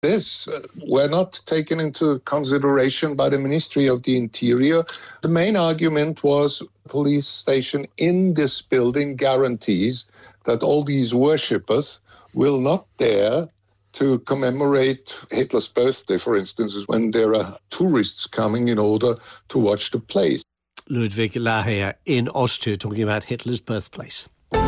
This were not taken into consideration by the Ministry of the Interior. The main argument was police station in this building guarantees that all these worshippers will not dare to commemorate Hitler's birthday, for instance, when there are tourists coming in order to watch the plays. Ludwig Laher in Austria talking about Hitler's birthplace.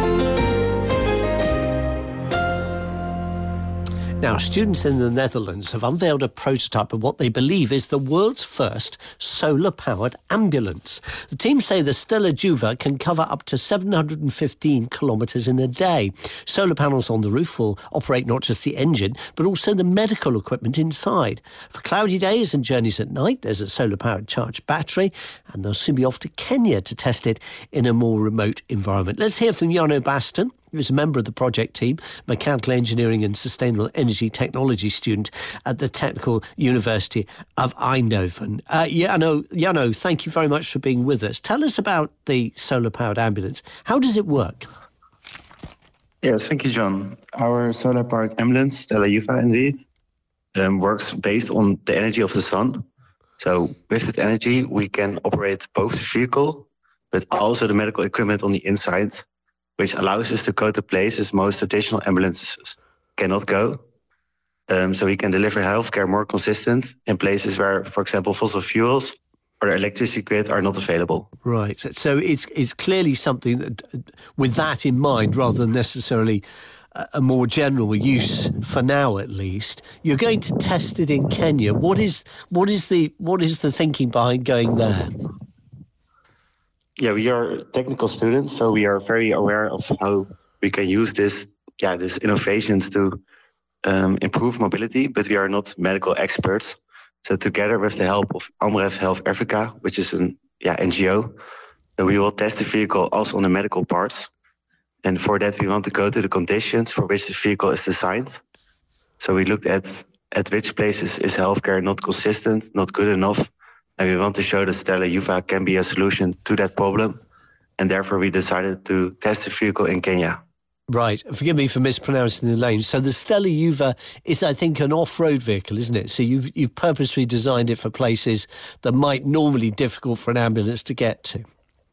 Now, students in the Netherlands have unveiled a prototype of what they believe is the world's first solar-powered ambulance. The team say the Stella Juva can cover up to 715 kilometres in a day. Solar panels on the roof will operate not just the engine, but also the medical equipment inside. For cloudy days and journeys at night, there's a solar-powered charged battery, and they'll soon be off to Kenya to test it in a more remote environment. Let's hear from Janno Basten, who is a member of the project team, mechanical engineering and sustainable energy technology student at the Technical University of Eindhoven. Janno, thank you very much for being with us. Tell us about the solar-powered ambulance. How does it work? Yes, thank you, John. Our solar-powered ambulance, Stella Juva indeed, works based on the energy of the sun. So with that energy, we can operate both the vehicle, but also the medical equipment on the inside, which allows us to go to places most traditional ambulances cannot go. So we can deliver healthcare more consistent in places where, for example, fossil fuels or the electricity grid are not available. Right. So it's clearly something that, with that in mind, rather than necessarily a more general use for now, at least, you're going to test it in Kenya. What is the thinking behind going there? Yeah, we are technical students, so we are very aware of how we can use this innovations to improve mobility, but we are not medical experts. So together with the help of Amref Health Africa, which is an NGO, we will test the vehicle also on the medical parts. And for that, we want to go to the conditions for which the vehicle is designed. So we looked at which places is healthcare not consistent, not good enough. And we want to show that Stella Juva can be a solution to that problem. And therefore, we decided to test the vehicle in Kenya. Right. Forgive me for mispronouncing the name. So the Stella Juva is, I think, an off-road vehicle, isn't it? So you've purposely designed it for places that might normally be difficult for an ambulance to get to.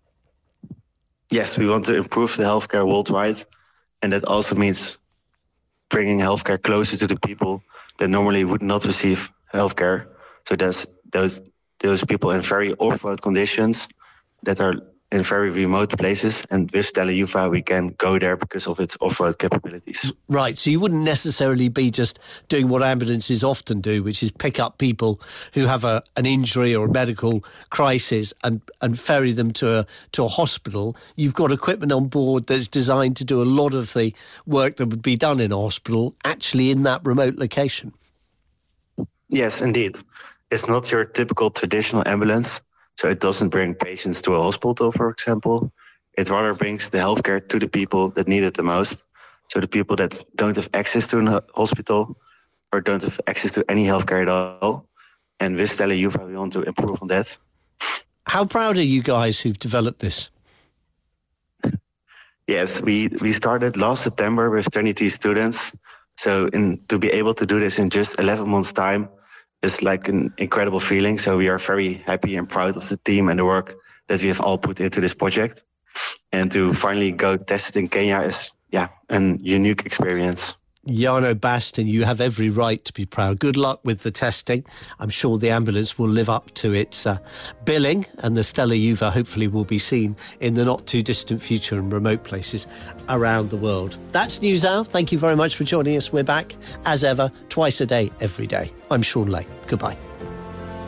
Yes, we want to improve the healthcare worldwide. And that also means bringing healthcare closer to the people that normally would not receive healthcare. So there's those people in very off-road conditions that are in very remote places. And with Stella Juva, we can go there because of its off-road capabilities. Right. So you wouldn't necessarily be just doing what ambulances often do, which is pick up people who have an injury or a medical crisis and ferry them to a hospital. You've got equipment on board that's designed to do a lot of the work that would be done in a hospital, actually in that remote location. Yes, indeed. It's not your typical traditional ambulance, so it doesn't bring patients to a hospital, for example. It rather brings the healthcare to the people that need it the most. So the people that don't have access to a hospital or don't have access to any healthcare at all. And with Stella Juva, we want to improve on that. How proud are you guys who've developed this? Yes, we started last September with 23 students. So to be able to do this in just 11 months' time, it's like an incredible feeling. So we are very happy and proud of the team and the work that we have all put into this project. And to finally go test it in Kenya is, a unique experience. Janno Basten, you have every right to be proud. Good luck with the testing. I'm sure the ambulance will live up to its billing, and the Stella Juva hopefully will be seen in the not too distant future in remote places around the world. That's NewsHour. Thank you very much for joining us. We're back as ever, twice a day, every day. I'm Sean Lay. Goodbye.